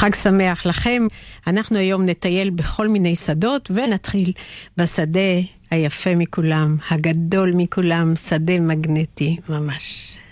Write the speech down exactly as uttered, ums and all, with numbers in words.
חג שמח לכם. אנחנו היום נטייל בכל מיני שדות, ונתחיל בשדה היפה מכולם, הגדול מכולם, שדה מגנטי ממש.